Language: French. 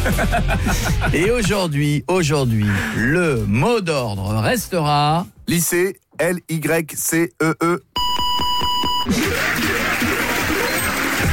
Et aujourd'hui, le mot d'ordre restera... Lycée, Lycee.